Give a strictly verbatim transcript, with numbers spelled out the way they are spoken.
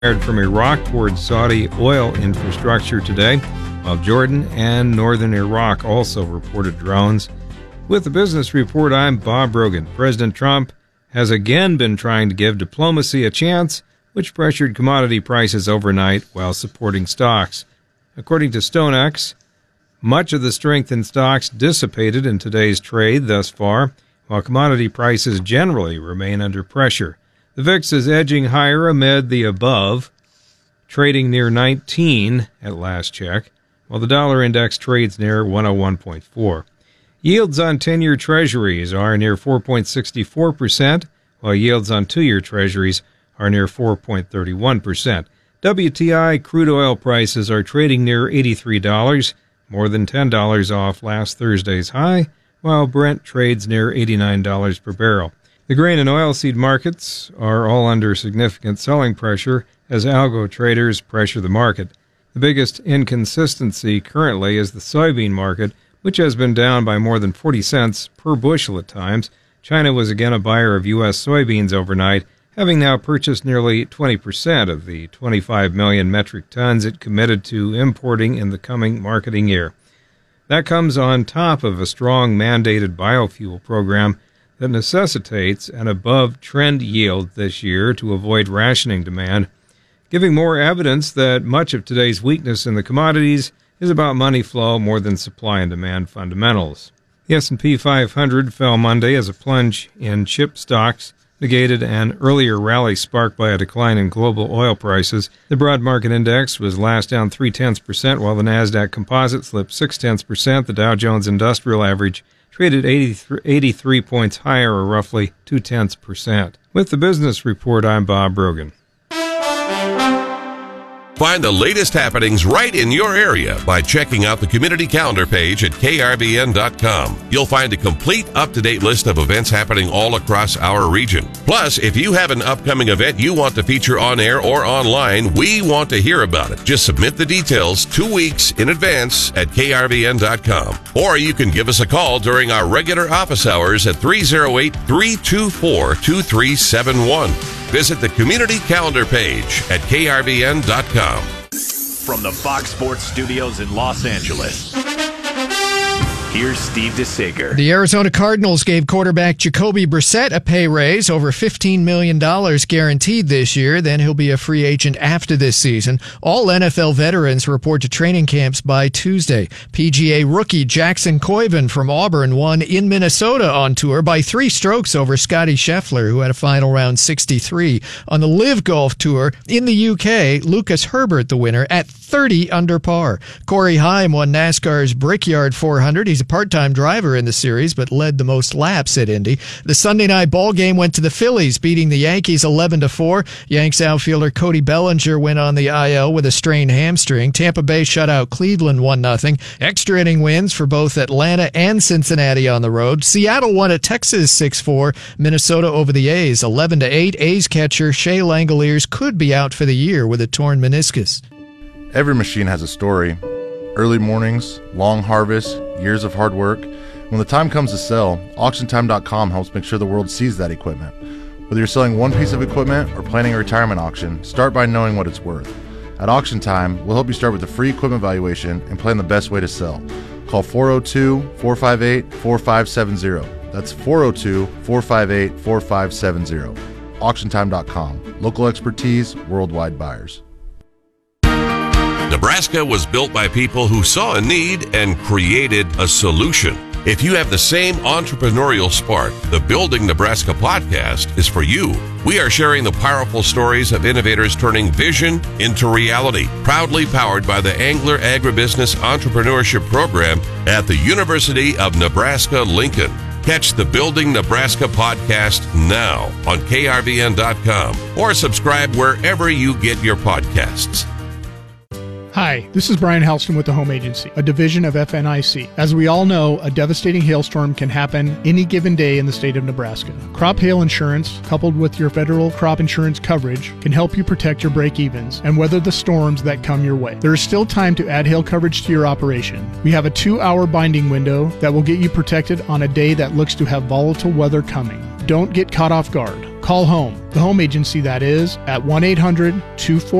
from Iraq towards Saudi oil infrastructure today, while Jordan and northern Iraq also reported drones. With the business report, I'm Bob Brogan. President Trump has again been trying to give diplomacy a chance, which pressured commodity prices overnight while supporting stocks. According to StoneX, much of the strength in stocks dissipated in today's trade thus far, while commodity prices generally remain under pressure. The V I X is edging higher amid the above, trading near nineteen at last check, while the dollar index trades near one oh one point four. Yields on ten-year treasuries are near four point six four percent, while yields on two-year treasuries are near four point three one percent. W T I crude oil prices are trading near eighty-three dollars, more than ten dollars off last Thursday's high, while Brent trades near eighty-nine dollars per barrel. The grain and oilseed markets are all under significant selling pressure as algo traders pressure the market. The biggest inconsistency currently is the soybean market, which has been down by more than forty cents per bushel at times. China was again a buyer of U S soybeans overnight, having now purchased nearly twenty percent of the twenty-five million metric tons it committed to importing in the coming marketing year. That comes on top of a strong mandated biofuel program that necessitates an above-trend yield this year to avoid rationing demand, giving more evidence that much of today's weakness in the commodities is about money flow more than supply and demand fundamentals. The S and P five hundred fell Monday as a plunge in chip stocks negated an earlier rally sparked by a decline in global oil prices. The broad market index was last down three-tenths percent, while the NASDAQ composite slipped six-tenths percent. The Dow Jones Industrial Average traded eighty-three points higher, or roughly two-tenths percent. With the business report, I'm Bob Brogan. Find the latest happenings right in your area by checking out the community calendar page at K R V N dot com. You'll find a complete up-to-date list of events happening all across our region. Plus, if you have an upcoming event you want to feature on air or online, we want to hear about it. Just submit the details two weeks in advance at K R V N dot com. Or you can give us a call during our regular office hours at three oh eight, three two four, two three seven one. Visit the community calendar page at K R V N dot com. From the Fox Sports Studios in Los Angeles, here's Steve DeSager. The Arizona Cardinals gave quarterback Jacoby Brissett a pay raise, over fifteen million dollars guaranteed this year. Then he'll be a free agent after this season. All N F L veterans report to training camps by Tuesday. P G A rookie Jackson Koiven from Auburn won in Minnesota on tour by three strokes over Scotty Scheffler, who had a final round sixty-three. On the Live Golf Tour in the U K, Lucas Herbert the winner at thirty under par. Corey Heim won NASCAR's Brickyard four hundred. He's a part-time driver in the series, but led the most laps at Indy. The Sunday night ball game went to the Phillies, beating the Yankees eleven to four. Yanks outfielder Cody Bellinger went on the I L with a strained hamstring. Tampa Bay shut out Cleveland one nothing. Extra inning wins for both Atlanta and Cincinnati on the road. Seattle won at Texas six four. Minnesota over the A's eleven to eight. A's catcher Shea Langoliers could be out for the year with a torn meniscus. Every machine has a story. Early mornings, long harvests, years of hard work. When the time comes to sell, auction time dot com helps make sure the world sees that equipment. Whether you're selling one piece of equipment or planning a retirement auction, start by knowing what it's worth. At Auction Time, we'll help you start with a free equipment valuation and plan the best way to sell. Call four oh two, four five eight, four five seven zero. That's four oh two, four five eight, four five seven zero. auction time dot com. Local expertise, worldwide buyers. Nebraska was built by people who saw a need and created a solution. If you have the same entrepreneurial spark, the Building Nebraska podcast is for you. We are sharing the powerful stories of innovators turning vision into reality. Proudly powered by the Angler Agribusiness Entrepreneurship Program at the University of Nebraska-Lincoln. Catch the Building Nebraska podcast now on K R V N dot com or subscribe wherever you get your podcasts. Hi, this is Brian Halston with the Home Agency, a division of F N I C. As we all know, a devastating hailstorm can happen any given day in the state of Nebraska. Crop hail insurance, coupled with your federal crop insurance coverage, can help you protect your break-evens and weather the storms that come your way. There is still time to add hail coverage to your operation. We have a two-hour binding window that will get you protected on a day that looks to have volatile weather coming. Don't get caught off guard. Call home, the home agency that is, at one eight hundred two four